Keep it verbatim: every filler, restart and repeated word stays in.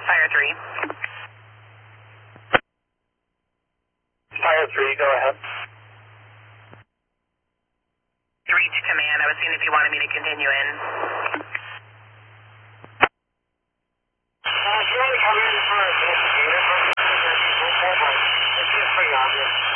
Fire three. Fire three, go ahead. three to command. I was seeing if you wanted me to continue in. Uh, if you want to come in for an investigator, it's just pretty obvious.